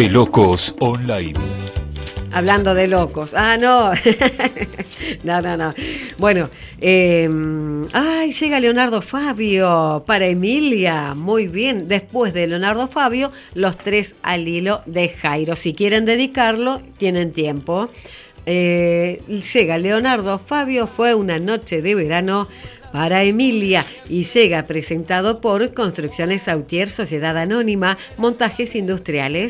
De Locos Online. Hablando de locos. Ah, no. No. Bueno, llega Leonardo Fabio para Emilia. Muy bien. Después de Leonardo Fabio, los tres al hilo de Jairo. Si quieren dedicarlo, tienen tiempo. Llega Leonardo Fabio, fue una noche de verano para Emilia y llega presentado por Construcciones Autier, Sociedad Anónima, Montajes Industriales.